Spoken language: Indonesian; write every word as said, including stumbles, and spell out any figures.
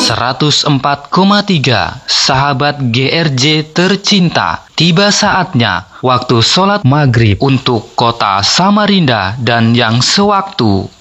seratus empat koma tiga Sahabat G R J tercinta, tiba saatnya waktu sholat maghrib untuk kota Samarinda dan yang sewaktu.